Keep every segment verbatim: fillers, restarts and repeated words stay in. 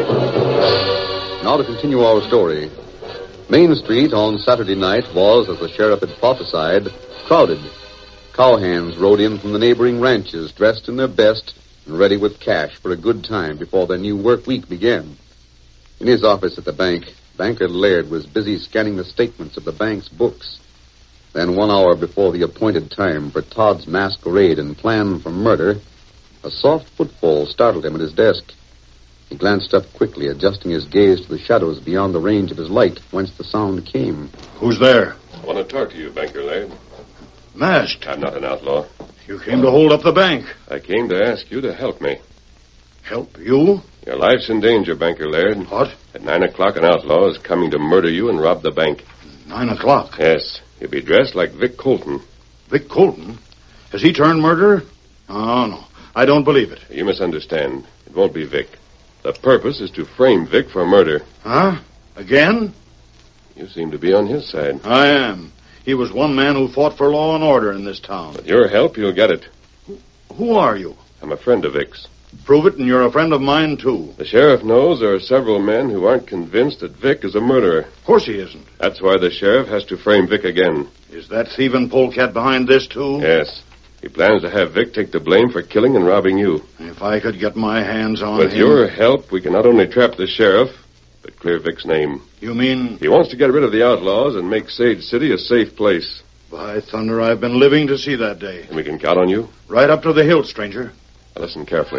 Now to continue our story. Main Street on Saturday night was, as the sheriff had prophesied, crowded. Cowhands rode in from the neighboring ranches, dressed in their best and ready with cash for a good time before their new work week began. In his office at the bank, Banker Laird was busy scanning the statements of the bank's books. Then, one hour before the appointed time for Todd's masquerade and plan for murder, a soft footfall startled him at his desk. He glanced up quickly, adjusting his gaze to the shadows beyond the range of his light, whence the sound came. Who's there? I want to talk to you, Banker Laird. Masked. I'm not an outlaw. You came to hold up the bank. I came to ask you to help me. Help you? Your life's in danger, Banker Laird. What? At nine o'clock, an outlaw is coming to murder you and rob the bank. Nine o'clock? Yes. He'll be dressed like Vic Colton. Vic Colton? Has he turned murderer? Oh, no. I don't believe it. You misunderstand. It won't be Vic. The purpose is to frame Vic for murder. Huh? Again? You seem to be on his side. I am. He was one man who fought for law and order in this town. With your help, you'll get it. Who are you? I'm a friend of Vic's. Prove it, and you're a friend of mine, too. The sheriff knows there are several men who aren't convinced that Vic is a murderer. Of course he isn't. That's why the sheriff has to frame Vic again. Is that thieving polecat behind this, too? Yes. He plans to have Vic take the blame for killing and robbing you. If I could get my hands on With him... your help, we can not only trap the sheriff, but clear Vic's name. You mean... He wants to get rid of the outlaws and make Sage City a safe place. By thunder, I've been living to see that day. And we can count on you? Right up to the hilt, stranger. Now listen carefully.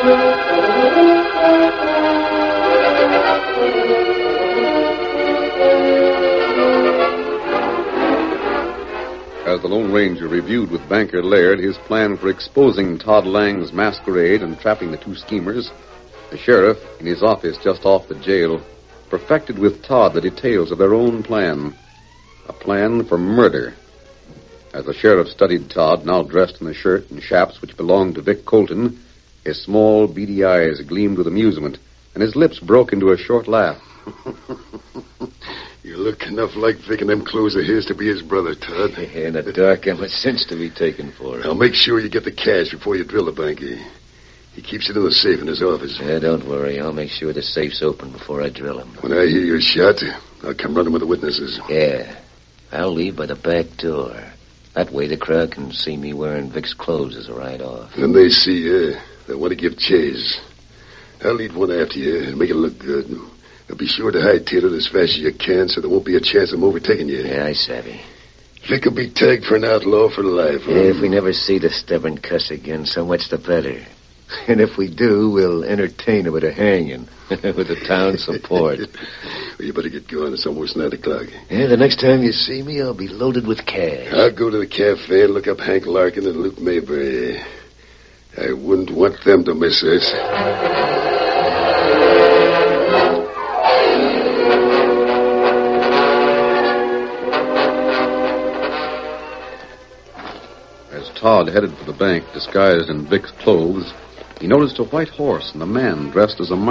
As the Lone Ranger reviewed with Banker Laird his plan for exposing Todd Lang's masquerade and trapping the two schemers, the sheriff, in his office just off the jail, perfected with Todd the details of their own plan. A plan for murder. As the sheriff studied Todd, now dressed in the shirt and chaps which belonged to Vic Colton, his small, beady eyes gleamed with amusement, and his lips broke into a short laugh. You look enough like Vic in them clothes of his to be his brother, Todd. In the dark, I'm a cinch to be taken for. Now, make sure you get the cash before you drill the banker. He keeps it in the safe in his office. Yeah, don't worry. I'll make sure the safe's open before I drill him. When I hear your shot, I'll come running with the witnesses. Yeah. I'll leave by the back door. That way the crowd can see me wearing Vic's clothes as a ride-off. When they see you, they'll want to give chase. I'll lead one after you and make it look good. Now be sure to hightail it as fast as you can so there won't be a chance of them overtaking you. Yeah, I savvy. Vic will be tagged for an outlaw for life. Huh? Yeah, if we never see the stubborn cuss again, so much the better. And if we do, we'll entertain him with a hanging. With the town's support. Well, you better get going. It's almost nine o'clock. Yeah, the next time you see me, I'll be loaded with cash. I'll go to the cafe and look up Hank Larkin and Luke Mayberry. I wouldn't want them to miss us. As Todd headed for the bank, disguised in Vic's clothes, he noticed a white horse and a man dressed as a